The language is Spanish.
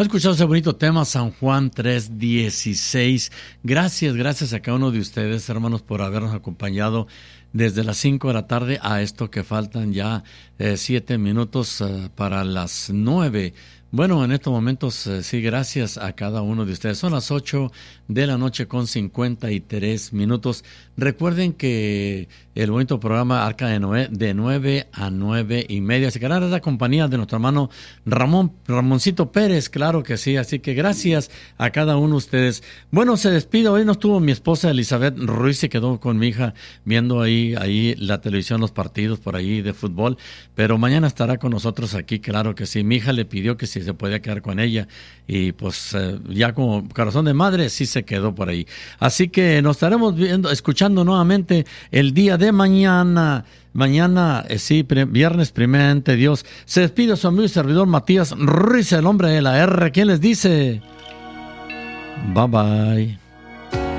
Ha escuchado ese bonito tema, San Juan 3:16. Gracias a cada uno de ustedes, hermanos, por habernos acompañado desde las 5 de la tarde a esto que faltan ya 7 minutos para las 9. Bueno, en estos momentos, sí, gracias a cada uno de ustedes. Son las 8 de la noche con 53 minutos. Recuerden que el bonito programa Arca de Noé de 9 a 9:30. Se quedará en la compañía de nuestro hermano Ramoncito Pérez, claro que sí. Así que gracias a cada uno de ustedes. Bueno, se despide. Hoy no estuvo mi esposa Elizabeth Ruiz, se quedó con mi hija viendo ahí la televisión, los partidos por ahí de fútbol. Pero mañana estará con nosotros aquí, claro que sí. Mi hija le pidió que si se podía quedar con ella y pues ya como corazón de madre sí se quedó por ahí. Así que nos estaremos escuchando nuevamente el día de mañana. Mañana, sí, viernes, primeramente Dios. Se despide su amigo y servidor Matías Ruiz, el hombre de la R. ¿Quién les dice? Bye bye.